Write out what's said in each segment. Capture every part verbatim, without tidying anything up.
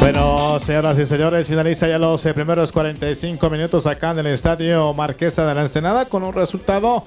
Bueno, señoras y señores, finaliza ya los eh, primeros cuarenta y cinco minutos acá en el Estadio Marquesa de la Ensenada con un resultado,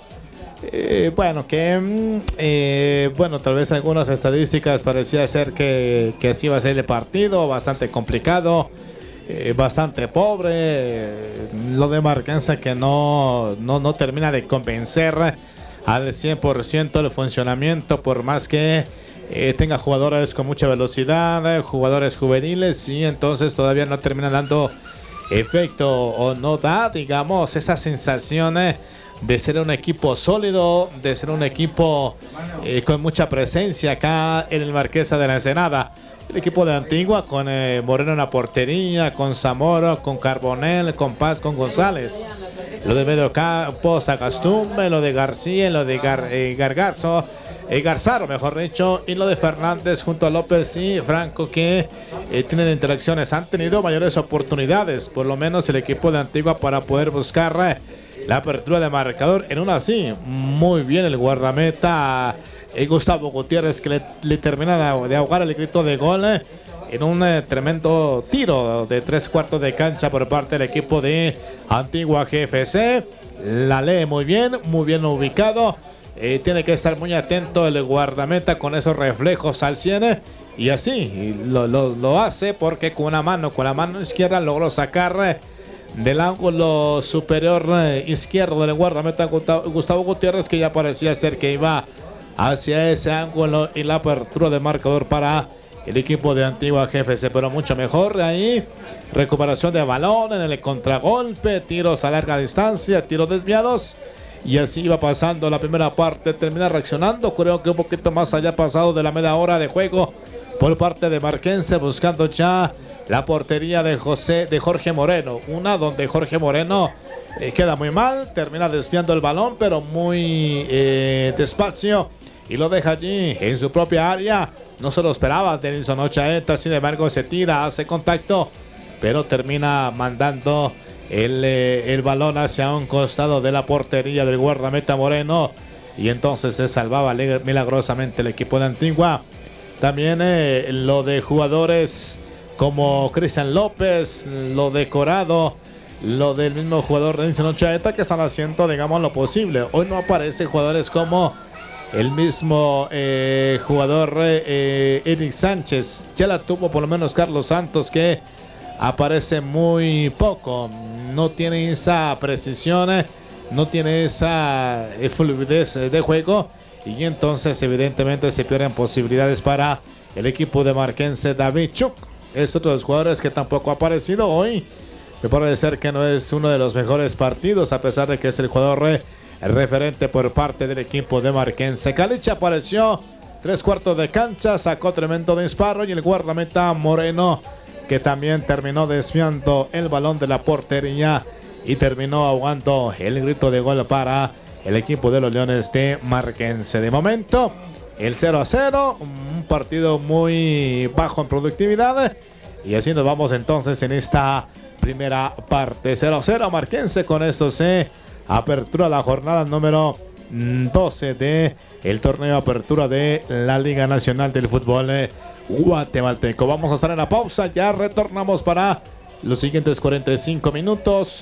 eh, bueno, que, eh, bueno, tal vez algunas estadísticas parecía ser que, que así iba a ser el partido, bastante complicado, eh, bastante pobre, eh, lo de Marquense que no, no, no termina de convencer al cien por ciento el funcionamiento, por más que Eh, tenga jugadores con mucha velocidad, eh, jugadores juveniles, y entonces todavía no termina dando efecto o no da, digamos, esa sensación eh, de ser un equipo sólido, de ser un equipo eh, con mucha presencia acá en el Marquesa de la Ensenada. El equipo de Antigua con eh, Moreno en la portería, con Zamora, con Carbonell, con Paz, con González. Lo de medio campo, Sagastume, lo de García, lo de Gar, eh, Gargarzo. Eh, Garzaro, mejor dicho, y lo de Fernández junto a López y Franco, que eh, tienen interacciones, han tenido mayores oportunidades, por lo menos el equipo de Antigua, para poder buscar eh, la apertura de marcador. En una así, muy bien el guardameta eh, Gustavo Gutiérrez, que le, le termina de, de ahogar el grito de gol eh, en un eh, tremendo tiro de tres cuartos de cancha por parte del equipo de Antigua G F C. La lee muy bien, muy bien ubicado. Eh, tiene que estar muy atento el guardameta con esos reflejos al cien, y así lo, lo, lo hace, porque con una mano, con la mano izquierda logró sacar eh, del ángulo superior eh, izquierdo del guardameta Gustavo Gutiérrez, que ya parecía ser que iba hacia ese ángulo, y la apertura de marcador para el equipo de Antigua G F C, pero mucho mejor ahí. Recuperación de balón en el contragolpe, tiros a larga distancia, tiros desviados. Y así iba pasando la primera parte, termina reaccionando, creo que un poquito más allá pasado de la media hora de juego por parte de Marquense, buscando ya la portería de José, de Jorge Moreno. Una donde Jorge Moreno eh, queda muy mal, termina desviando el balón, pero muy eh, despacio, y lo deja allí en su propia área. No se lo esperaba Denilson Ochaeta, sin embargo se tira, hace contacto, pero termina mandando El, eh, el balón hacia un costado de la portería del guardameta Moreno, y entonces se salvaba milagrosamente el equipo de Antigua. También eh, lo de jugadores como Cristian López, lo de Corado, lo del mismo jugador de Denilson Ochaeta, que están haciendo, digamos, lo posible. Hoy no aparecen jugadores como el mismo eh, jugador eh, Eric Sánchez. Ya la tuvo por lo menos Carlos Santos, que aparece muy poco, no tiene esa precisión, no tiene esa fluidez de juego, y entonces evidentemente se pierden posibilidades para el equipo de Marquense. David Chuk es otro de los jugadores que tampoco ha aparecido hoy. Me parece ser que no es uno de los mejores partidos, a pesar de que es el jugador re, el referente por parte del equipo de Marquense. Caliche apareció tres cuartos de cancha, sacó tremendo disparo, y el guardameta Moreno, que también terminó desviando el balón de la portería y terminó ahogando el grito de gol para el equipo de los Leones de Marquense. De momento, el cero a cero, un partido muy bajo en productividad, y así nos vamos entonces en esta primera parte. Cero a cero Marquense. Con esto se apertura la jornada número doce de el torneo apertura de la Liga Nacional del Fútbol Guatemalteco. Vamos a estar en la pausa, ya retornamos para los siguientes cuarenta y cinco minutos